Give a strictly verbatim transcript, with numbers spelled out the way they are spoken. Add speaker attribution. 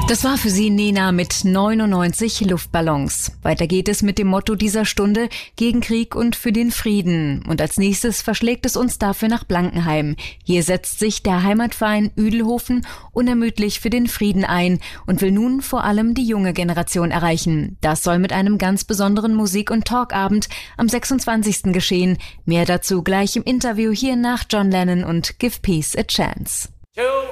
Speaker 1: Das war für sie Nena mit neunundneunzig Luftballons. Weiter geht es mit dem Motto dieser Stunde: gegen Krieg und für den Frieden. Und als nächstes verschlägt es uns dafür nach Blankenheim. Hier setzt sich der Heimatverein Uedelhofen unermüdlich für den Frieden ein und will nun vor allem die junge Generation erreichen. Das soll mit einem ganz besonderen Musik- und Talkabend am sechsundzwanzigsten geschehen. Mehr dazu gleich im Interview hier nach John Lennon und Give Peace a Chance.